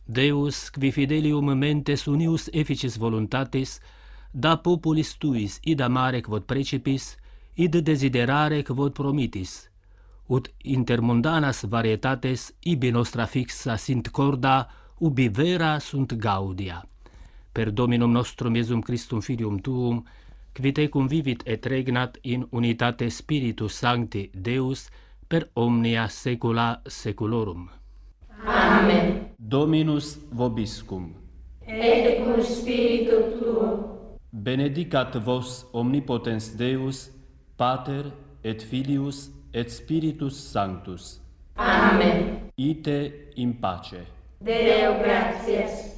Deus, qui fidelium mentes unius efficis voluntatis, da populis tuis id amare quod precepis, id desiderare quod promitis, ut intermundanas varietates ibi nostra fixa sint corda, ubi vera sunt gaudia. Per Dominum nostrum Iesum Christum Filium Tuum, qui tecum vivit et regnat in unitate Spiritus Sancti Deus, per omnia saecula saeculorum. Amen. Dominus vobiscum. Et cum spiritu tuo. Benedicat vos omnipotens Deus, Pater et Filius et Spiritus Sanctus. Amen. Ite in pace. Deo gratias.